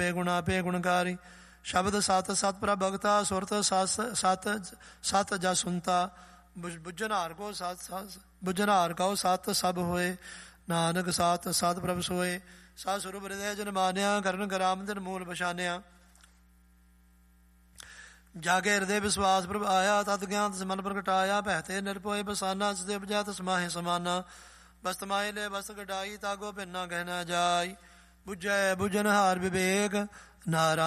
ਗੁਣਾ ਪੇ ਗੁਣਕਾਰੀ। ਸ਼ਬਦ ਸਤ ਸਤ ਪ੍ਰਭ ਭਗਤਾ ਸੁਰਤ ਸਤ ਸਤ ਜਸ ਸੁਨਤਾ। ਬੁੱਝਨਹਾਰ ਕੋ ਸਤ ਬੁੱਝਨਹਾਰ ਕਉ ਸਤ ਸਭ ਹੋਏ। ਨਾਨਕ ਸਤ ਸਤ ਪ੍ਰਭ ਸੋਏ। ਸਤ ਸਰੂਪ ਹਿਰਦੈ ਜਨ ਮਾਨਿਆ ਕਰਨ ਗਰਾਮਦਿਨ ਮੂਲ ਪਛਾਨਿਆ। ਜਾਗੇ ਹਿਰਦੇ ਵਿਸ਼ਵਾਸ ਪ੍ਰਭ ਆਇਆ ਤਤ ਗਿਆਨ ਤਿਸ ਮਨ ਪ੍ਰਗਟਾਇਆ। ਭੈਤੇ ਨਿਰਭਉ ਬਸਾਨਾ ਸਿਦੇ ਉਪਜੈ ਤਿਸ ਮਾਹੇ ਸਮਾਨਾ। ਬਸਤ ਮਾਹੇ ਲੈ ਬਸਤ ਕਢਾਈ ਤਾਗੋ ਭਿੰਨਾ ਕਹਿ ਨਾ ਜਾਈ। ਬੁੱਝੈ ਬੁੱਝਨਹਾਰ ਵਿਵੇਕ ਨਾਰਾਇਣ